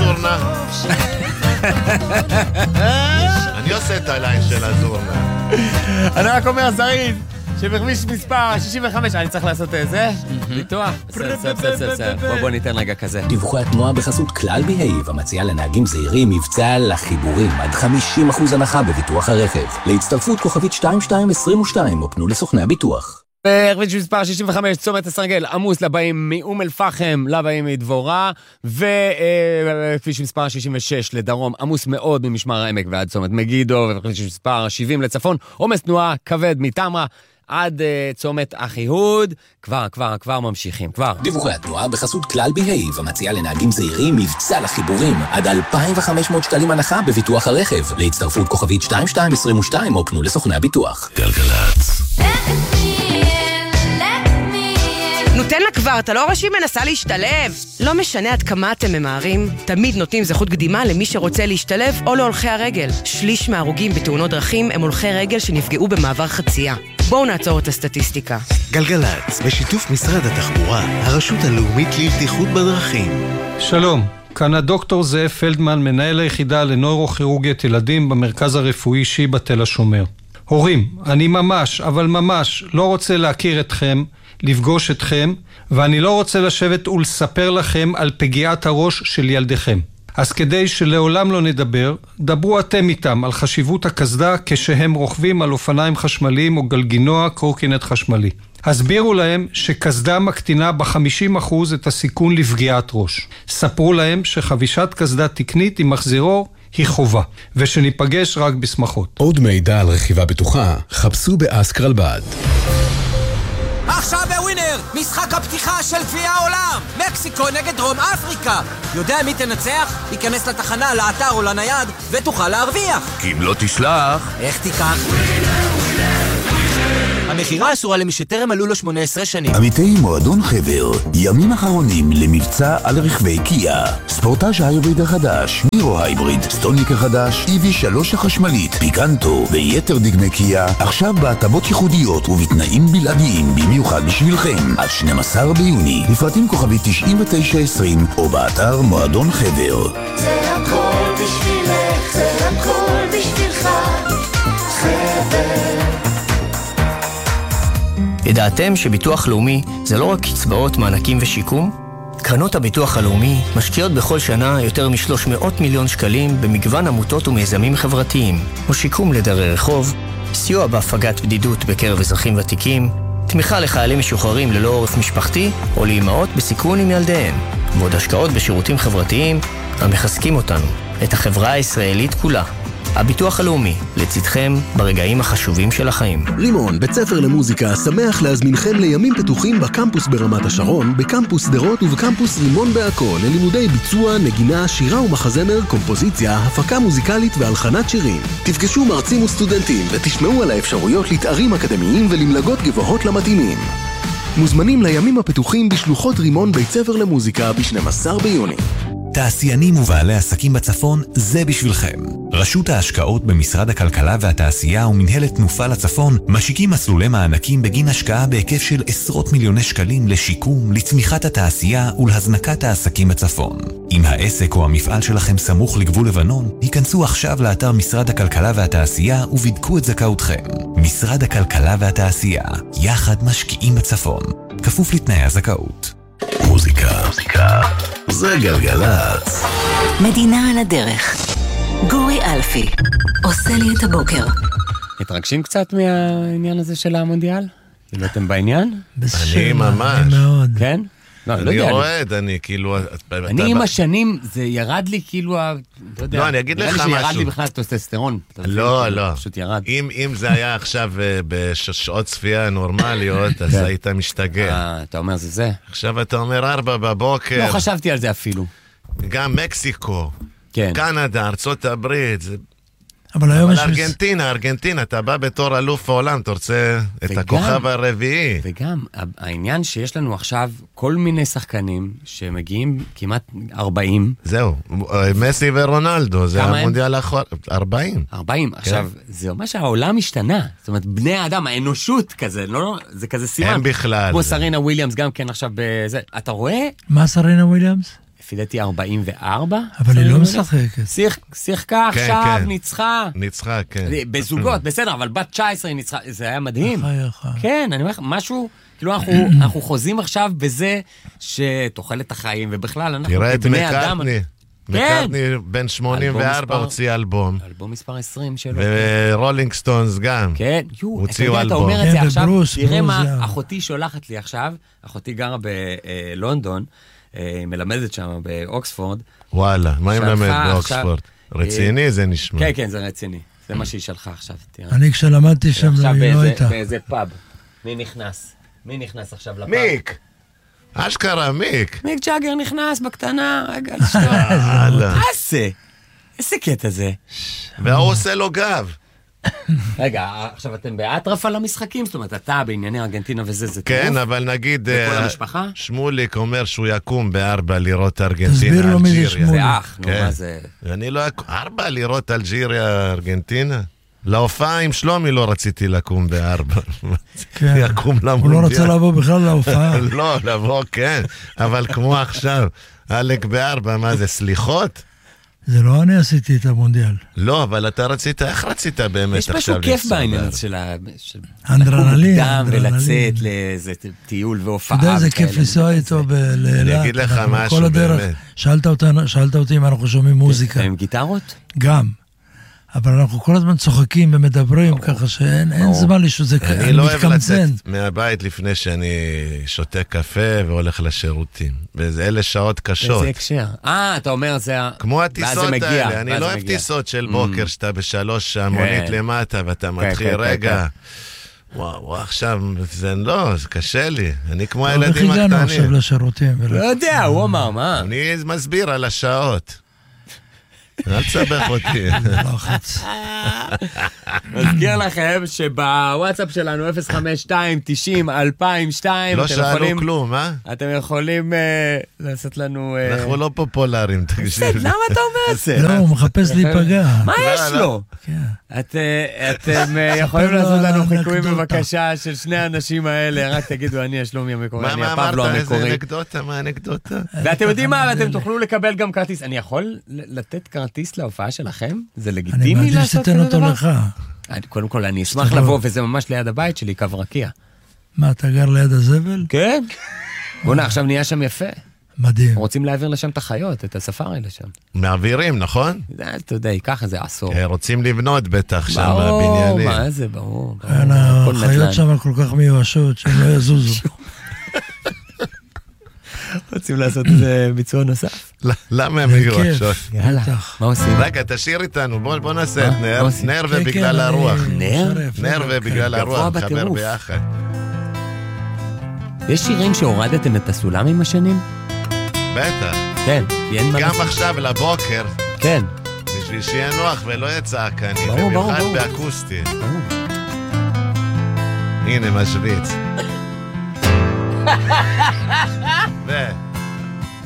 הזורנה. אני עושה את הליין של הזורנה. אני רק אומר, זריז, שבכביש מספר 65, אני צריך לעשות את זה? ביטוח? בוא ניתן רגע כזה. דיווחי התנועה בחסות כלל בהיב, המציעה לנהגים זהירים מבצע לחיבורים, עד 50% הנחה בביטוח הרכב. להצטרפות כוכבית 2222, או פנו לסוכני הביטוח. בכביש מספר 65, צומת הסרגל, עמוס לבאים מאום אל פחם, לבאים מדבורה, וכביש מספר 66 לדרום, עמוס מאוד ממשמר העמק ועד צומת מגידו, וכביש מספר 70 לצפון, עומס תנועה כבד מתמרה, עד צומת אחיהוד, כבר ממשיכים, כבר. דיווחי התנועה בחסות כלל בהיב, המציעה לנהגים זהירים מבצע לחיבורים, עד 2,500 שקלים הנחה בביטוח הרכב. להצטרפות כוכבית 2222, או פנו לסוכני הביטוח. גלגלץ. נותן לה כבר, אתה לא ראשי מנסה להשתלב. לא משנה עד כמה אתם ממהרים, תמיד נותנים זכות קדימה למי שרוצה להשתלב או להולכי הרגל. שליש מההרוגים בתאונות דרכים הם הולכי רגל שנפגעו במעבר חצייה. בואו נעצור את הסטטיסטיקה. גלגלץ, בשיתוף משרד התחבורה, הרשות הלאומית לבטיחות בדרכים. שלום, כאן הדוקטור זאב פלדמן, מנהל היחידה לנוירוכירורגית ילדים במרכז הרפואי שיבא תל השומר. הורים, אני ממש לא רוצה להכיר אתכם, לפגוש אתכם, ואני לא רוצה לשבת ולספר לכם על פגיעת הראש של ילדיכם. אז כדי שלעולם לא נדבר, דברו אתם איתם על חשיבות הקסדה כשהם רוכבים על אופניים חשמליים או גלגינוע קורקינט חשמלי. הסבירו להם שקסדה מקטינה ב-50% את הסיכון לפגיעת ראש. ספרו להם שחבישת קסדה תקנית עם מחזירור היא חובה, ושניפגש רק בשמחות. עוד מידע על רכיבה בטוחה, חפשו באסקרלבד. עכשיו בווינר, משחק הפתיחה של גביע העולם, מקסיקו נגד דרום אפריקה. יודע מי תנצח? ייכנס לתחנה, לאתר או לנייד ותוכל להרוויח. כי אם לא תשלח, איך תיקח? המחירה אסורה למי שטרם מלאו לו 18 שנים. עמיתי מועדון חבר, ימים אחרונים למבצע על רכבי קיה. ספורטאז' ההיבריד החדש, נירו הייבריד, סטוניק החדש, EV3 החשמלית, פיקנטו ויתר דגמי קיה, עכשיו בהטבות ייחודיות ובתנאים בלעדיים במיוחד בשבילכם. עד 12 ביוני, לפרטים כוכבי 9920 או באתר מועדון חבר. זה הכל בשבילך, זה הכל בשבילך, חבר. ידעתם שביטוח לאומי זה לא רק קצבאות, מענקים ושיקום? קרנות הביטוח הלאומי משקיעות בכל שנה יותר מ-300 מיליון שקלים במגוון עמותות ומיזמים חברתיים, או שיקום לדרי רחוב, סיוע בהפגת בדידות בקרב אזרחים ותיקים, תמיכה לחיילים משוחררים ללא עורף משפחתי, או לאמהות בסיכון עם ילדיהן, ועוד השקעות בשירותים חברתיים המחזקים אותנו, את החברה הישראלית כולה. הביטוח הלאומי, לצדכם ברגעים החשובים של החיים. רימון, בית ספר למוזיקה, שמח להזמינכם לימים פתוחים בקמפוס ברמת השרון, בקמפוס דרות ובקמפוס רימון בעכו, ללימודי ביצוע, נגינה, שירה ומחזמר, קומפוזיציה, הפקה מוזיקלית והלחנת שירים. תפגשו מרצים וסטודנטים ותשמעו על האפשרויות לתארים אקדמיים ולמלגות גבוהות למתאימים. מוזמנים לימים הפתוחים בשלוחות רימון בית ספר למוזיקה ב-12 ביוני. תעשיינים ובעלי עסקים בצפון, זה בשבילכם. רשות ההשקעות במשרד הכלכלה והתעשייה ומנהלת תנופה לצפון משיקים מסלולי מענקים בגין השקעה בהיקף של עשרות מיליוני שקלים לשיקום, לצמיחת התעשייה ולהזנקת העסקים בצפון. אם העסק או המפעל שלכם סמוך לגבול לבנון, היכנסו עכשיו לאתר משרד הכלכלה והתעשייה ובדקו את זכאותכם. משרד הכלכלה והתעשייה, יחד משקיעים בצפון. כפוף לתנאי הזכאות. מוזיקה. זה גלגלץ. מדינה על הדרך. גורי אלפי עושה לי את מתרגשים קצת מהעניין הזה של המונדיאל? כאילו אתם בעניין? אני ממש. כן? אני רועד, אני כאילו... אני עם השנים, זה ירד לי כאילו... לא, אני אגיד לך משהו. נראה לי שירד לי בכלל טוסטסטרון. לא. פשוט ירד. אם זה היה עכשיו בשעות צפייה נורמליות, אז היית משתגע. אתה אומר זה. עכשיו אתה אומר 4 בבוקר. לא חשבתי על זה אפילו. גם מקסיקו, קנדה, ארצות הברית, אבל ארגנטינה, אתה בא בתור אלוף העולם, אתה רוצה את הכוכב הרביעי. וגם, העניין שיש לנו עכשיו כל מיני שחקנים שמגיעים כמעט 40. זהו, מסי ורונלדו, זה המונדיאל האחרון, 40. 40, עכשיו, זה אומר שהעולם השתנה. זאת אומרת, בני האדם, האנושות כזה, זה כזה סימן. הם בכלל. כמו סרינה וויליאמס גם כן עכשיו בזה. אתה רואה? מה סרינה וויליאמס? לפי דעתי 44. אבל היא לא משחקת. שיחקה עכשיו, ניצחה. ניצחה, כן. בזוגות, בסדר, אבל בת 19 היא ניצחה, זה היה מדהים. כן, אני אומר לך, משהו, כאילו אנחנו חוזים עכשיו בזה שתוחלת החיים, ובכלל אנחנו תראה את בני אדם. מקארטני בן 84 הוציא אלבום. אלבום מספר 20 שלו. ורולינג סטונס גם. כן, הוציאו אלבום. אתה אומר את זה עכשיו, תראה מה אחותי שולחת לי עכשיו, אחותי גרה בלונדון, מלמדת שם באוקספורד. וואלה, מה היא מלמדת באוקספורד? רציני זה נשמע. כן, כן, זה רציני. זה מה שהיא שלחה עכשיו, תראה. אני כשלמדתי שם, היא לא הייתה. באיזה פאב. מי נכנס? מי נכנס עכשיו לפאב? מיק! אשכרה, מיק. מיק ג'אגר נכנס בקטנה, רגע, לשתות. איזה קטע זה. והוא עושה לו גב. רגע, עכשיו אתם באטרף על המשחקים? זאת אומרת, אתה בענייני ארגנטינה וזה, זה טירוף? כן, אבל נגיד, וכל המשפחה? שמוליק אומר שהוא יקום ב4 לראות ארגנטינה, תסביר לו מי זה שמוליק. זה אח, נו, מה זה? אני לא אקום, 4 לראות אלג'יריה, ארגנטינה? להופעה עם שלומי לא רציתי לקום ב4. יקום למונדיאל. הוא לא רוצה לבוא בכלל להופעה. לא, לבוא כן, אבל כמו עכשיו, אלק ב4, מה זה, סליחות? זה לא אני עשיתי את המונדיאל. לא, אבל אתה רצית, איך רצית באמת עכשיו? יש משהו כיף בעניין של אנדרנלין. ולצאת לאיזה טיול והופעה. אתה יודע, זה כיף לנסוע איתו בלילה. אני אגיד לך משהו באמת. שאלת אותי אם אנחנו שומעים מוזיקה. עם גיטרות? גם. אבל אנחנו כל הזמן צוחקים ומדברים ככה שאין זמן לשהו, זה מתקמצן. אני לא אוהב לצאת מהבית לפני שאני שותה קפה והולך לשירותים. ואלה שעות קשות. איזה הקשר. אתה אומר זה... כמו הטיסות האלה, אני לא אוהב טיסות של בוקר, שאתה בשלוש המונית למטה ואתה מתחיל רגע. וואו, עכשיו, זה לא, זה קשה לי. אני כמו הילדים הקטנים. איך הגענו עכשיו לשירותים? לא יודע, הוא אמר, מה? אני מסביר על השעות. אל תסבך אותי. מזכיר לכם שבוואטסאפ שלנו 052-90-2002 לא שאלו כלום, אה? אתם יכולים לעשות לנו... אנחנו לא פופולריים, תקשיב. למה אתה אומר את זה? לא, הוא מחפש להיפגע. מה יש לו? אתם יכולים לעשות לנו חיקויים בבקשה של שני האנשים האלה, רק תגידו, אני השלומי המקורי, אני הפבלו המקורי. מה אנקדוטה? ואתם יודעים מה, אתם תוכלו לקבל גם כרטיס. אני יכול לתת כרטיס להופעה שלכם? זה לגיטימי לעשות כזה דבר? אני מעדיף שתתן אותו לך. קודם כל, אני אשמח לבוא, וזה ממש ליד הבית שלי, קו רקיע. מה, אתה גר ליד הזבל? כן. בוא'נה, עכשיו נהיה שם יפה. מדהים. רוצים להעביר לשם את החיות, את הספארי לשם. מעבירים, נכון? אתה יודע, ככה זה עשור. רוצים לבנות בטח שם בבניינים. בבניינים. מה זה, ברור. החיות שם כל כך מיואשות, שהם לא יזוזו. רוצים לעשות איזה ביצוע נוסף? למה הם מיואשות? יאללה, מה עושים? רגע, תשאיר איתנו, בוא נעשה את נר ובגלל הרוח. נר ובגלל הרוח, חבר ביחד. יש שירים שהורדתם את הסולם עם השנים? בטח. כן. גם עכשיו לבוקר. כן. בשביל שיהיה נוח ולא יצעק אני. ברור. במיוחד באקוסטי. הנה משוויץ.